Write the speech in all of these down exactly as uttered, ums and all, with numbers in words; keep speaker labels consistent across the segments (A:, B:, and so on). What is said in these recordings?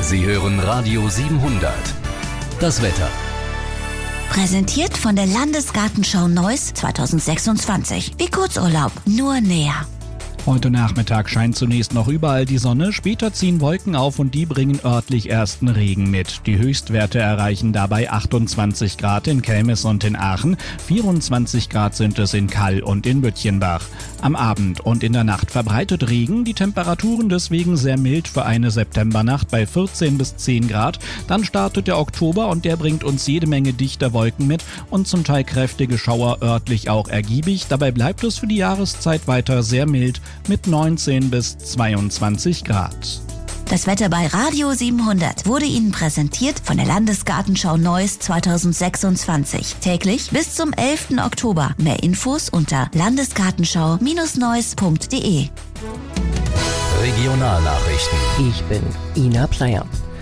A: Sie hören Radio siebenhundert. Das Wetter.
B: Präsentiert von der Landesgartenschau Neuss zweitausendsechsundzwanzig. Wie Kurzurlaub, nur näher.
C: Heute Nachmittag scheint zunächst noch überall die Sonne, später ziehen Wolken auf und die bringen örtlich ersten Regen mit. Die Höchstwerte erreichen dabei achtundzwanzig Grad in Kelmis und in Aachen, vierundzwanzig Grad sind es in Kall und in Bütchenbach. Am Abend und in der Nacht verbreitet Regen, die Temperaturen deswegen sehr mild für eine Septembernacht bei vierzehn bis zehn Grad. Dann startet der Oktober und der bringt uns jede Menge dichter Wolken mit und zum Teil kräftige Schauer, örtlich auch ergiebig. Dabei bleibt es für die Jahreszeit weiter sehr mild mit neunzehn bis zweiundzwanzig Grad.
B: Das Wetter bei Radio siebenhundert wurde Ihnen präsentiert von der Landesgartenschau Neuss zweitausendsechsundzwanzig. Täglich bis zum elften Oktober. Mehr Infos unter landesgartenschau Neuss punkt de.
A: Regionalnachrichten.
D: Ich bin Ina Pleyer.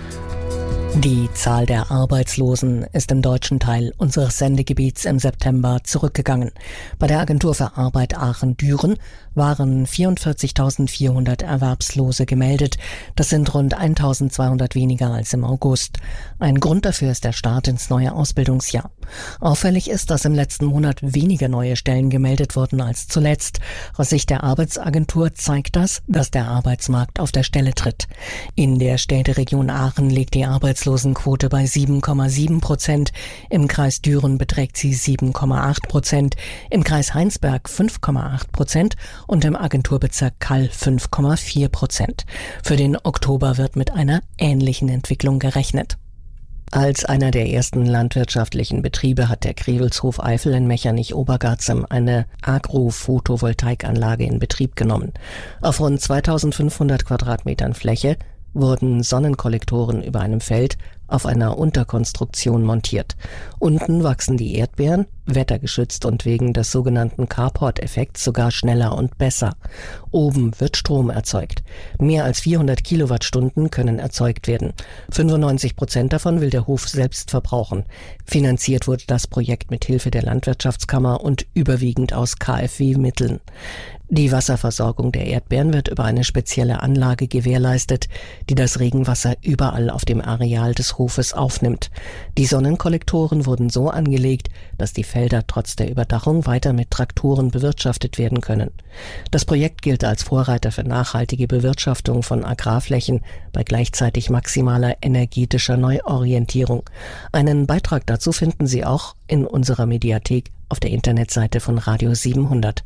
D: Die Zahl der Arbeitslosen ist im deutschen Teil unseres Sendegebiets im September zurückgegangen. Bei der Agentur für Arbeit Aachen-Düren waren vierundvierzigtausendvierhundert Erwerbslose gemeldet. Das sind rund eintausendzweihundert weniger als im August. Ein Grund dafür ist der Start ins neue Ausbildungsjahr. Auffällig ist, dass im letzten Monat weniger neue Stellen gemeldet wurden als zuletzt. Aus Sicht der Arbeitsagentur zeigt das, dass der Arbeitsmarkt auf der Stelle tritt. In der Städteregion Aachen liegt die Arbeitslosenquote bei sieben Komma sieben Prozent. Im Kreis Düren beträgt sie sieben Komma acht Prozent. Im Kreis Heinsberg fünf Komma acht Prozent und im Agenturbezirk Kall fünf Komma vier Prozent. Für den Oktober wird mit einer ähnlichen Entwicklung gerechnet. Als einer der ersten landwirtschaftlichen Betriebe hat der Grevelshof Eifel in Mechernich-Obergarzem eine Agro-Photovoltaikanlage in Betrieb genommen. Auf rund zweitausendfünfhundert Quadratmetern Fläche wurden Sonnenkollektoren über einem Feld auf einer Unterkonstruktion montiert. Unten wachsen die Erdbeeren, wettergeschützt und wegen des sogenannten Carport-Effekts sogar schneller und besser. Oben wird Strom erzeugt. Mehr als vierhundert Kilowattstunden können erzeugt werden. fünfundneunzig Prozent davon will der Hof selbst verbrauchen. Finanziert wurde das Projekt mit Hilfe der Landwirtschaftskammer und überwiegend aus K f W-Mitteln. Die Wasserversorgung der Erdbeeren wird über eine spezielle Anlage gewährleistet, die das Regenwasser überall auf dem Areal des Hofes aufnimmt. Die Sonnenkollektoren wurden so angelegt, dass die Felder trotz der Überdachung weiter mit Traktoren bewirtschaftet werden können. Das Projekt gilt als Vorreiter für nachhaltige Bewirtschaftung von Agrarflächen bei gleichzeitig maximaler energetischer Neuorientierung. Einen Beitrag dazu finden Sie auch in unserer Mediathek auf der Internetseite von Radio siebenhundert.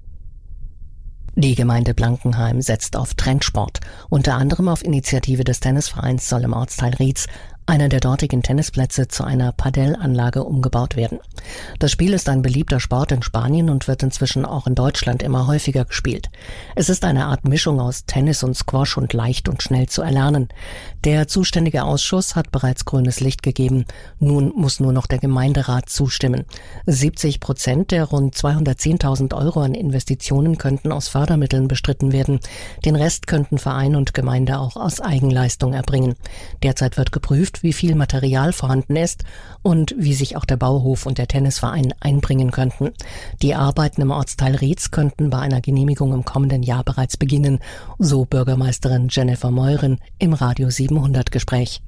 D: Die Gemeinde Blankenheim setzt auf Trendsport. Unter anderem auf Initiative des Tennisvereins soll im Ortsteil Rietz einer der dortigen Tennisplätze zu einer Padellanlage umgebaut werden. Das Spiel ist ein beliebter Sport in Spanien und wird inzwischen auch in Deutschland immer häufiger gespielt. Es ist eine Art Mischung aus Tennis und Squash und leicht und schnell zu erlernen. Der zuständige Ausschuss hat bereits grünes Licht gegeben. Nun muss nur noch der Gemeinderat zustimmen. siebzig Prozent der rund zweihundertzehntausend Euro an Investitionen könnten aus Fördermitteln bestritten werden. Den Rest könnten Verein und Gemeinde auch aus Eigenleistung erbringen. Derzeit wird geprüft, wie viel Material vorhanden ist und wie sich auch der Bauhof und der Tennisverein einbringen könnten. Die Arbeiten im Ortsteil Rietz könnten bei einer Genehmigung im kommenden Jahr bereits beginnen, so Bürgermeisterin Jennifer Meuren im Radio siebenhundert Gespräch.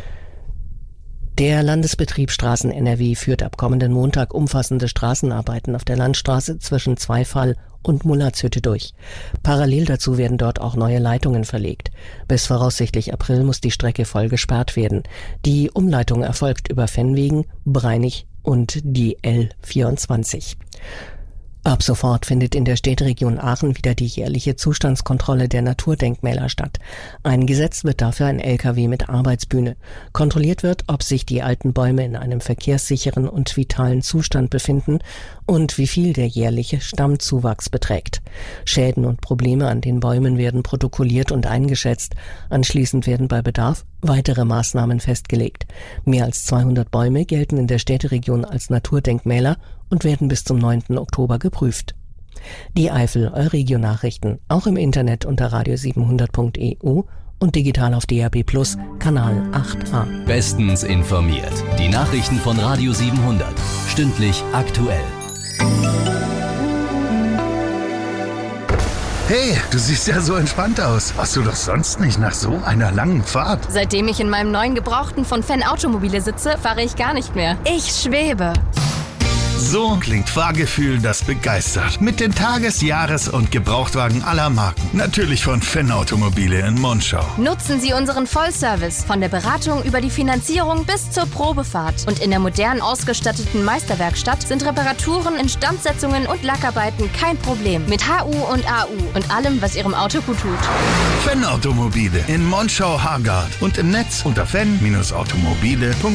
D: Der Landesbetrieb Straßen N R W führt ab kommenden Montag umfassende Straßenarbeiten auf der Landstraße zwischen Zweifall und Mullertshütte durch. Parallel dazu werden dort auch neue Leitungen verlegt. Bis voraussichtlich April muss die Strecke voll gesperrt werden. Die Umleitung erfolgt über Fennwegen, Breinig und die L vierundzwanzig. Ab sofort findet in der Städteregion Aachen wieder die jährliche Zustandskontrolle der Naturdenkmäler statt. Eingesetzt wird dafür ein L K W mit Arbeitsbühne. Kontrolliert wird, ob sich die alten Bäume in einem verkehrssicheren und vitalen Zustand befinden und wie viel der jährliche Stammzuwachs beträgt. Schäden und Probleme an den Bäumen werden protokolliert und eingeschätzt. Anschließend werden bei Bedarf weitere Maßnahmen festgelegt. Mehr als zweihundert Bäume gelten in der Städteregion als Naturdenkmäler und werden bis zum neunten Oktober geprüft. Die Eifel Euregio-Nachrichten auch im Internet unter radio siebenhundert punkt e u und digital auf D A B Plus, Kanal acht a.
A: Bestens informiert. Die Nachrichten von Radio siebenhundert. Stündlich aktuell.
E: Hey, du siehst ja so entspannt aus. Warst du doch sonst nicht nach so einer langen Fahrt?
F: Seitdem ich in meinem neuen Gebrauchten von Fenn Automobile sitze, fahre ich gar nicht mehr. Ich schwebe.
E: So klingt Fahrgefühl, das begeistert. Mit den Tages-, Jahres- und Gebrauchtwagen aller Marken. Natürlich von Fenn Automobile in Monschau.
F: Nutzen Sie unseren Vollservice von der Beratung über die Finanzierung bis zur Probefahrt. Und in der modern ausgestatteten Meisterwerkstatt sind Reparaturen, Instandsetzungen und Lackarbeiten kein Problem. Mit H U und A U und allem, was Ihrem Auto gut tut.
E: Fenn Automobile in Monschau-Hargard und im Netz unter fenn Bindestrich automobile punkt de.